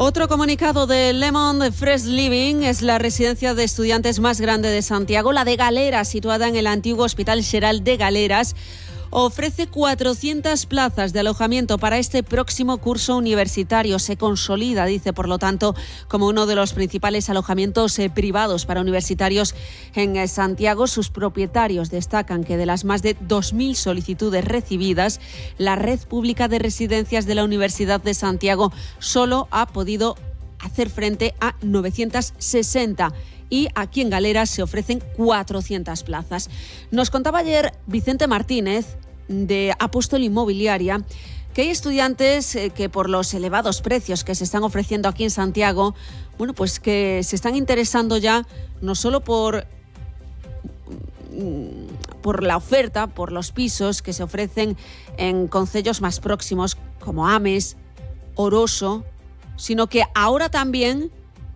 Otro comunicado de Lemon Fresh Living es la residencia de estudiantes más grande de Santiago, la de Galeras, situada en el antiguo Hospital Xeral de Galeras. Ofrece 400 plazas de alojamiento para este próximo curso universitario. Se consolida, dice, por lo tanto, como uno de los principales alojamientos privados para universitarios en Santiago. Sus propietarios destacan que de las más de 2.000 solicitudes recibidas, la red pública de residencias de la Universidad de Santiago solo ha podido hacer frente a 960. Y aquí en Galeras se ofrecen 400 plazas. Nos contaba ayer Vicente Martínez, de Apóstol Inmobiliaria, que hay estudiantes que por los elevados precios que se están ofreciendo aquí en Santiago, bueno, pues que se están interesando ya no solo por la oferta, por los pisos que se ofrecen en concellos más próximos como Ames, Oroso, sino que ahora también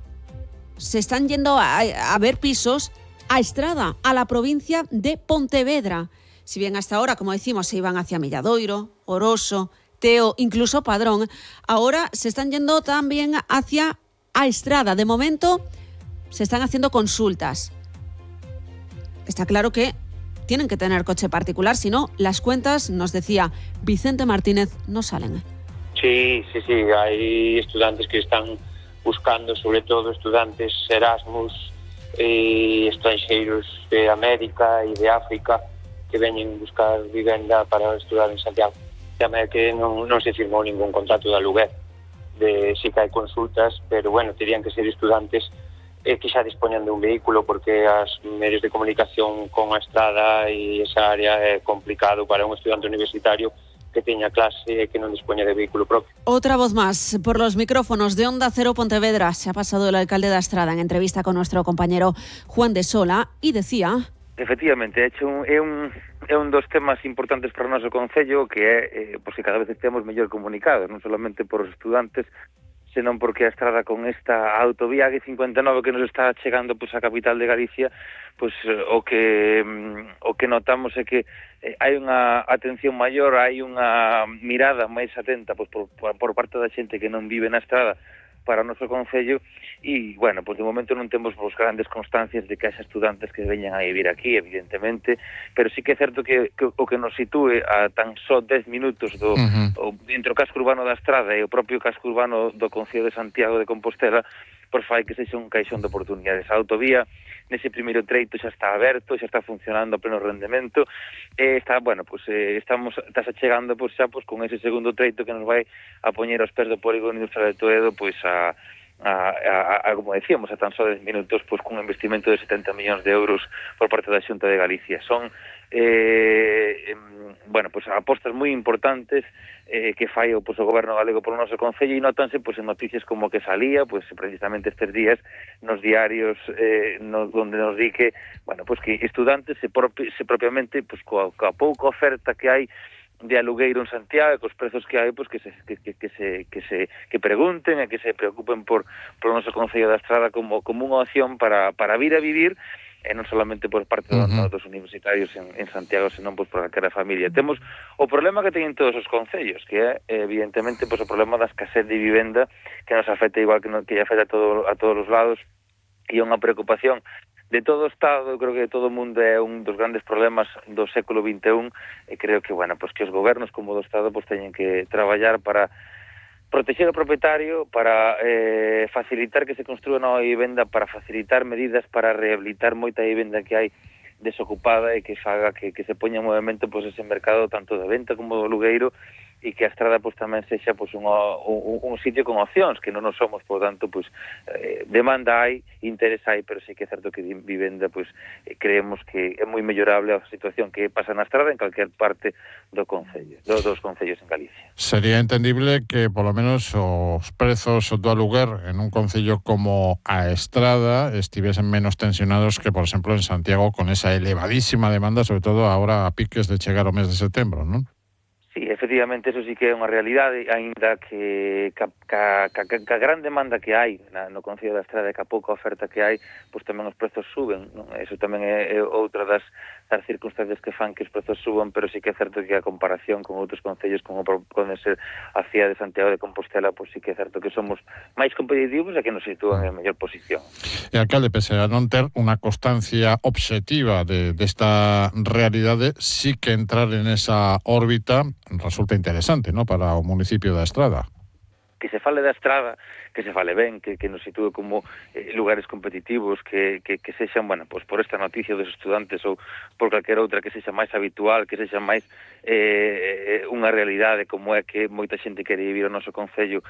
se están yendo a ver pisos a Estrada, a la provincia de Pontevedra. Si bien hasta ahora, como decimos, se iban hacia Milladoiro, Oroso, Teo, incluso Padrón, ahora se están yendo también hacia a Estrada. De momento se están haciendo consultas. Está claro que tienen que tener coche particular, si no, las cuentas, nos decía Vicente Martínez, no salen. Sí, hay estudiantes que están buscando, sobre todo estudantes Erasmus e estranxeiros de América e de África que veñen buscar vivenda para estudar en Santiago. Tamén que non se firmou ningún contrato de aluguer, sí que hai consultas, pero bueno, terían que ser estudantes que xa dispoñan de un vehículo, porque as medios de comunicación con a Estrada e esa área é complicado para un estudante universitario que teña clase e que non dispoña de vehículo propio. Otra voz más por los micrófonos de Onda Cero Pontevedra. Se ha pasado el alcalde de Estrada en entrevista con nuestro compañero Juan de Sola y decía... Efectivamente, é un dos temas importantes para o noso concello, que é pois que cada vez estemos mellor comunicados, non solamente por os estudantes, senón porque a Estrada con esta autovía A59 que nos está chegando pois a capital de Galicia, pois o que notamos é que hai unha atención maior, hai unha mirada máis atenta pois por parte da xente que non vive na Estrada para o noso concello e, bueno, pois de momento non temos grandes constancias de que haxa estudantes que veñan a vivir aquí, evidentemente, pero sí que é certo que o que nos sitúe a tan só 10 minutos entre o casco urbano da Estrada e o propio casco urbano do concello de Santiago de Compostela, pois fai que sexa un caixón de oportunidades. A autovía nese primeiro treito xa está aberto, xa está funcionando a pleno rendemento, está se chegando xa con ese segundo treito que nos vai a poñer aos pés do polígono industrial de Toledo, pois como decíamos, a tan só 10 minutos, pois cun investimento de 70 millóns de euros por parte da Xunta de Galicia. Son apostas moi importantes que fai o goberno galego por o noso concello e notanse en noticias como que salía precisamente estes días nos diarios onde nos di que que estudantes se propiamente coa pouca oferta que hai de alugueiro en Santiago, cos prezos que hai, que pregunten e que se preocupen por o noso concello da Estrada como unha opción para vir a vivir, e non solamente por parte dos universitarios en Santiago, senón por calquera familia. Temos o problema que teñen todos os concellos, que é evidentemente o problema da escasez de vivenda, que nos afecta igual que afecta a todos os lados, e é unha preocupación de todo o Estado. Eu creo que de todo o mundo é un dos grandes problemas do século XXI, e creo que, que os gobernos como do Estado teñen que traballar para protexer o propietario, para facilitar que se construa nova vivenda, para facilitar medidas para rehabilitar moita vivenda que hai desocupada e que faga que se poña en movimento ese mercado tanto de venta como do alugueiro, e que a Estrada tamén sexa un sitio con opcións, que non nos somos, por tanto, demanda hai, interés hai, pero sí que é certo que vivenda, creemos que é moi mellorable a situación que pasa na Estrada en calquer parte do concello, dos concellos en Galicia. Sería entendible que, polo menos, os prezos do aluguer en un concello como a Estrada estivesen menos tensionados que, por exemplo, en Santiago, con esa elevadísima demanda, sobre todo ahora a piques de chegar o mes de setembro, non? Sí, efectivamente, eso sí que é unha realidade, aínda que a gran demanda que hai no Concello da Estrada e que a pouca oferta que hai, pois tamén os prezos suben, non? Eso tamén é outra das circunstancias que fan que os prezos suban, pero sí que é certo que a comparación con outros concellos como poden ser a cidade de Santiago de Compostela, pois sí que é certo que somos máis competitivos e que nos sitúan en mellor posición. E, alcalde, pese a non ter unha constancia obxectiva desta realidade, sí que entrar en esa órbita resulta interesante, ¿no?, para o municipio da Estrada. Que se fale da Estrada, que se fale ben, que nos sitúe como lugares competitivos, que sexan, bueno, pues por esta noticia dos estudantes ou por calquera outra que sexa máis habitual, que sexa máis unha realidade como é que moita xente quere vivir o noso concello,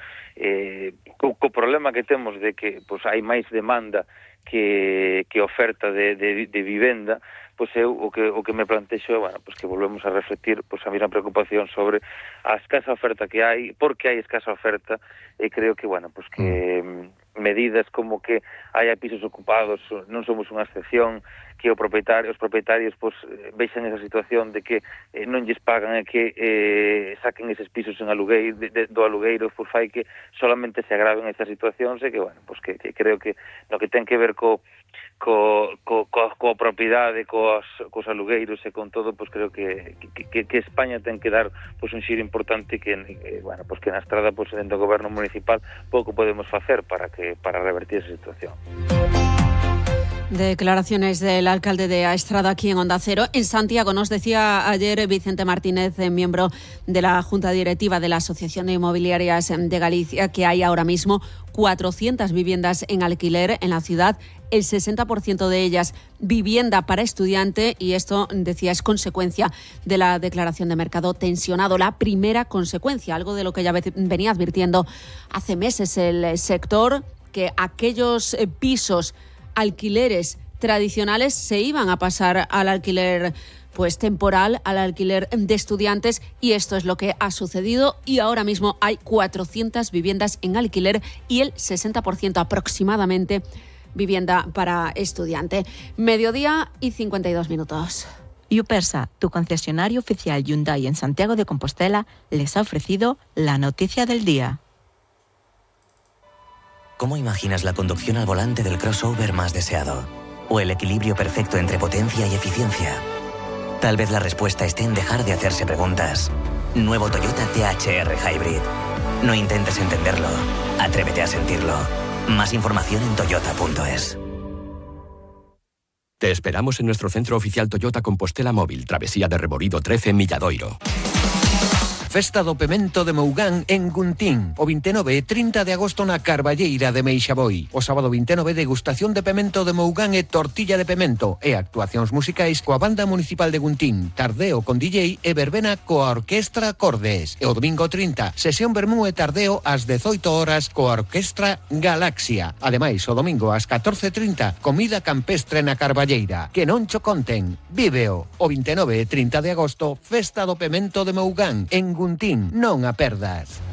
co problema que temos de que pues hai máis demanda que oferta de vivenda, pois eu o que me plantexo é, bueno, pues que volvemos a reflectir pues a mesma preocupación sobre a escasa oferta que hai, porque hai escasa oferta, e creo que, bueno, pues que medidas como que haya pisos ocupados non somos unha excepción, que os propietarios pues vexan esa situación de que non lles pagan e que saquen eses pisos en alugueiro, do alugueiro, pues fai que solamente se agraven esas situacións, e que, bueno, pues que creo que no que ten que ver coa propiedade, cos alugueiros e con todo, pues creo que España ten que dar pues un xiro importante, que bueno, pues que na Estrada, pues dentro do goberno municipal pouco podemos facer para revertir esa situación. Declaraciones del alcalde de Estrada aquí en Onda Cero. En Santiago nos decía ayer Vicente Martínez, miembro de la Junta Directiva de la Asociación de Inmobiliarias de Galicia, que hay ahora mismo 400 viviendas en alquiler en la ciudad, el 60% de ellas vivienda para estudiante, y esto, decía, es consecuencia de la declaración de mercado tensionado. La primera consecuencia, algo de lo que ya venía advirtiendo hace meses el sector, que aquellos pisos alquileres tradicionales se iban a pasar al alquiler pues temporal, al alquiler de estudiantes, y esto es lo que ha sucedido, y ahora mismo hay 400 viviendas en alquiler y el 60% aproximadamente vivienda para estudiante. 12:52. Yupersa, tu concesionario oficial Hyundai en Santiago de Compostela, les ha ofrecido la noticia del día. ¿Cómo imaginas la conducción al volante del crossover más deseado? ¿O el equilibrio perfecto entre potencia y eficiencia? Tal vez la respuesta esté en dejar de hacerse preguntas. Nuevo Toyota THR Hybrid. No intentes entenderlo. Atrévete a sentirlo. Más información en toyota.es. Te esperamos en nuestro centro oficial Toyota Compostela Móvil, Travesía de Reborido 13, Milladoiro. Festa do Pemento de Mougán en Guntín, o 29 e 30 de agosto na Carballeira de Meixaboi. O sábado 29, degustación de pemento de Mougán e tortilla de pemento, e actuacións musicais coa Banda Municipal de Guntín, tardeo con DJ e verbena coa Orquestra Cordes. E o domingo 30, sesión vermú e tardeo ás 18 horas coa Orquestra Galaxia. Ademais, o domingo ás 14:30, comida campestre na Carballeira. Que non cho conten, víveo. O 29 e 30 de agosto, Festa do Pemento de Mougán en Guntín, non a perdas.